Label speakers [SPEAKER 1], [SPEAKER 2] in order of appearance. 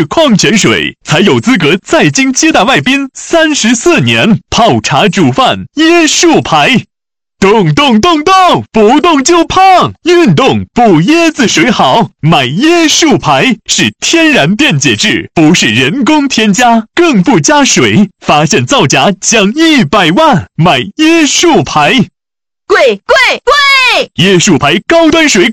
[SPEAKER 1] 式矿泉水，才有资格在京接待外宾34年。泡茶煮饭，椰树牌。动动动动，不动就胖。运动补椰子水好，买椰树牌是天然电解质，不是人工添加，更不加水。发现造假奖100万，买椰树牌。
[SPEAKER 2] 贵！椰
[SPEAKER 1] 椰树牌高端水